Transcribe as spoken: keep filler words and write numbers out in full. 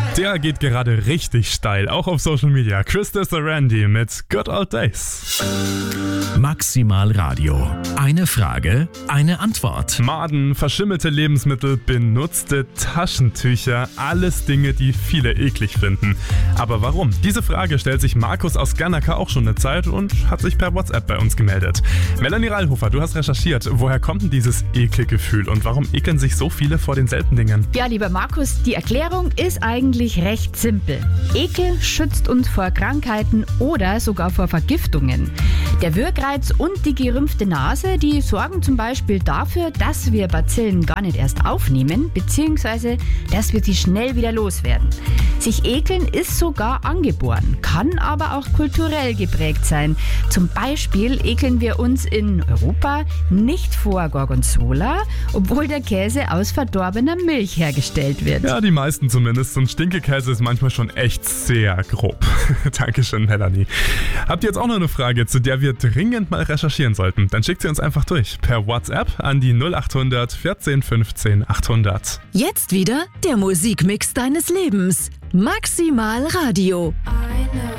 Der geht gerade richtig steil, auch auf Social Media. Krista Randy mit Good Old Days. Maximal Radio. Eine Frage, eine Antwort. Maden, verschimmelte Lebensmittel, benutzte Taschentücher, alles Dinge, die viele eklig finden. Aber warum? Diese Frage stellt sich Markus aus Gernaka auch schon eine Zeit und hat sich per WhatsApp bei uns gemeldet. Melanie Rallhofer, du hast recherchiert. Woher kommt denn dieses Ekelgefühl und warum ekeln sich so viele vor den seltenen Dingen? Ja, lieber Markus, die Erklärung ist eigentlich recht simpel. Ekel schützt uns vor Krankheiten oder sogar vor Vergiftungen. Der Würgreiz und die gerümpfte Nase, die sorgen zum Beispiel dafür, dass wir Bazillen gar nicht erst aufnehmen, beziehungsweise dass wir sie schnell wieder loswerden. Sich ekeln ist sogar angeboren, kann aber auch kulturell geprägt sein. Zum Beispiel ekeln wir uns in Europa nicht vor Gorgonzola, obwohl der Käse aus verdorbener Milch hergestellt wird. Ja, die meisten zumindest. Und Stinkekäse ist manchmal schon echt sehr grob. Dankeschön, Melanie. Habt ihr jetzt auch noch eine Frage, zu der wir dringend mal recherchieren sollten? Dann schickt sie uns einfach durch per WhatsApp an die null acht hundert vierzehn fünfzehn achthundert. Jetzt wieder der Musikmix deines Lebens. Maximal Radio. I know.